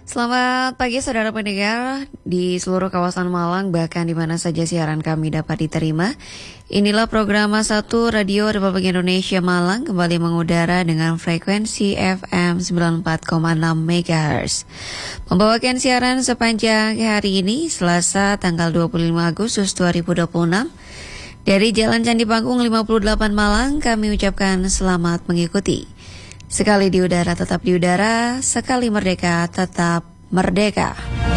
Selamat pagi saudara pendengar di seluruh kawasan Malang, bahkan di mana saja siaran kami dapat diterima. Inilah program 1 Radio Republik Indonesia Malang kembali mengudara dengan frekuensi FM 94,6 MHz. Membawakan siaran sepanjang hari ini, Selasa tanggal 25 Agustus 2026. Dari Jalan Candi Panggung 58 Malang, kami ucapkan selamat mengikuti. Sekali di udara tetap di udara, sekali merdeka tetap merdeka.